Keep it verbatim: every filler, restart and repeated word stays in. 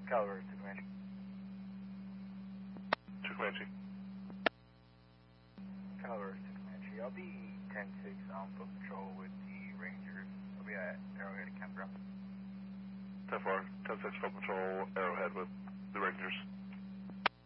Caliber to Comanche. To Comanche. Caliber to Comanche. I'll be ten six on foot patrol with the Rangers. I'll be at Arrowhead Campground. ten four, ten six foot patrol, Arrowhead with the Rangers.